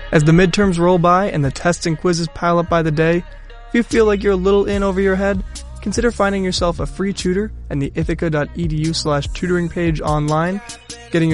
As the midterms roll by and the tests and quizzes pile up by the day, if you feel like you're a little in over your head, consider finding yourself a free tutor at the ithaca.edu/tutoring page online, getting